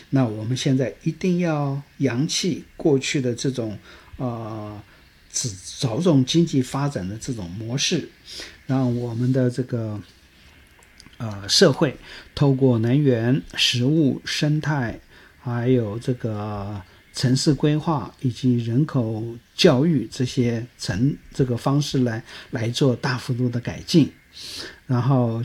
那我们现在一定要扬弃过去的这种只着重经济发展的这种模式，让我们的这个社会透过能源、食物、生态，还有这个城市规划以及人口教育这个方式来做大幅度的改进，然后